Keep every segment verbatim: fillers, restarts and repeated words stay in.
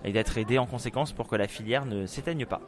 et d'être aidé en conséquence pour que la filière ne s'éteigne pas.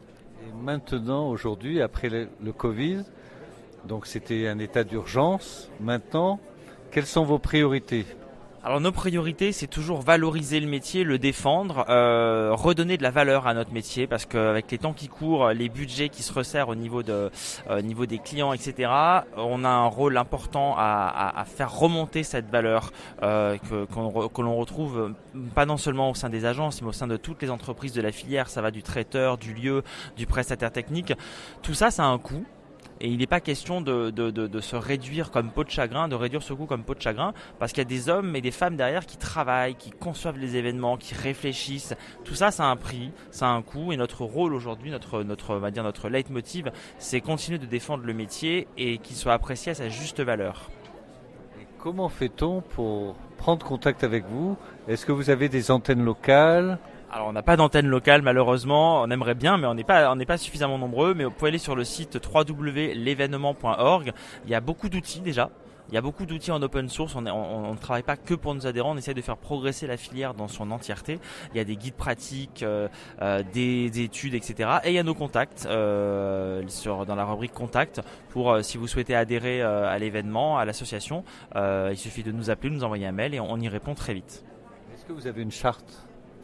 Et maintenant, aujourd'hui, après le, le Covid, donc c'était un état d'urgence. Maintenant, quelles sont vos priorités ? Alors nos priorités, c'est toujours valoriser le métier, le défendre, euh, redonner de la valeur à notre métier, parce qu'avec les temps qui courent, les budgets qui se resserrent au niveau de, euh, niveau des clients, et cetera, on a un rôle important à, à, à faire remonter cette valeur euh, que, qu'on, que l'on retrouve pas non seulement au sein des agences, mais au sein de toutes les entreprises de la filière. Ça va du traiteur, du lieu, du prestataire technique. Tout ça, ça a un coût. Et il n'est pas question de, de, de, de se réduire comme peau de chagrin, de réduire ce coût comme peau de chagrin, parce qu'il y a des hommes et des femmes derrière qui travaillent, qui conçoivent les événements, qui réfléchissent. Tout ça, ça a un prix, ça a un coût. Et notre rôle aujourd'hui, notre, notre, on va dire notre leitmotiv, c'est continuer de défendre le métier et qu'il soit apprécié à sa juste valeur. Et comment fait-on pour prendre contact avec vous ? Est-ce que vous avez des antennes locales ? Alors on n'a pas d'antenne locale malheureusement, on aimerait bien mais on n'est pas on n'est pas suffisamment nombreux, mais vous pouvez aller sur le site w w w point l'événement point org. Il y a beaucoup d'outils déjà. Il y a beaucoup d'outils en open source, on, est, on, on ne travaille pas que pour nos adhérents, on essaie de faire progresser la filière dans son entièreté. Il y a des guides pratiques, euh, euh, des, des études, et cetera. Et il y a nos contacts euh, sur, dans la rubrique contact pour euh, si vous souhaitez adhérer euh, à l'événement, à l'association, euh, il suffit de nous appeler, nous envoyer un mail et on, on y répond très vite. Est-ce que vous avez une charte ?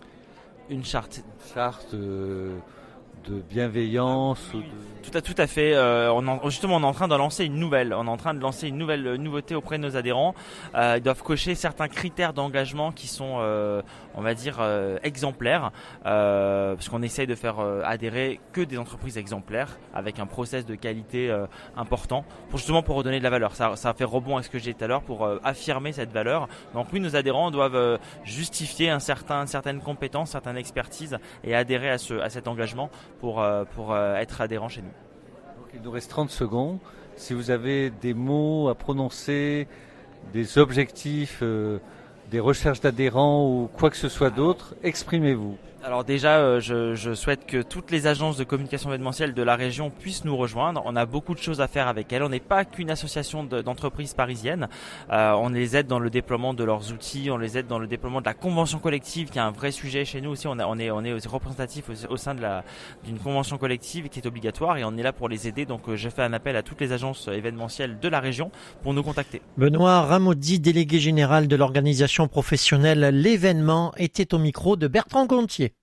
Une charte. Une charte euh, de bienveillance ou de... Tout à, tout à fait. Euh, on en, justement, on est en train de lancer une nouvelle. On est en train de lancer une nouvelle euh, nouveauté auprès de nos adhérents. Euh, ils doivent cocher certains critères d'engagement qui sont, euh, on va dire, euh, exemplaires, euh, parce qu'on essaye de faire euh, adhérer que des entreprises exemplaires avec un process de qualité euh, important, pour justement pour redonner de la valeur. Ça, ça fait rebond à ce que j'ai dit tout à l'heure pour euh, affirmer cette valeur. Donc oui, nos adhérents doivent euh, justifier un certain, certaines compétences, certaines expertises et adhérer à, ce, à cet engagement pour, euh, pour euh, être adhérent chez nous. Il nous reste trente secondes. Si vous avez des mots à prononcer, des objectifs, euh, des recherches d'adhérents ou quoi que ce soit d'autre, exprimez-vous. Alors déjà, euh, je, je souhaite que toutes les agences de communication événementielle de la région puissent nous rejoindre. On a beaucoup de choses à faire avec elles. On n'est pas qu'une association de, d'entreprises parisiennes. Euh, on les aide dans le déploiement de leurs outils, on les aide dans le déploiement de la convention collective, qui est un vrai sujet chez nous aussi. On, a, on est, on est aussi représentatif au, au sein de la, d'une convention collective qui est obligatoire et on est là pour les aider. Donc euh, je fais un appel à toutes les agences événementielles de la région pour nous contacter. Benoît Ramaudy, délégué général de l'organisation professionnelle L'événement, était au micro de Bertrand Gontier.